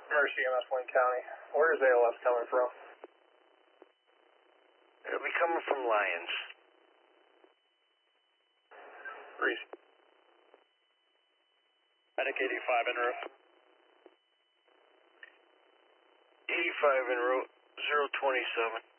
Mercy, EMS Wayne County. Where is ALS coming from? It'll be coming from Lyons. Reese. Medic 85 en route. 85 en route, 027.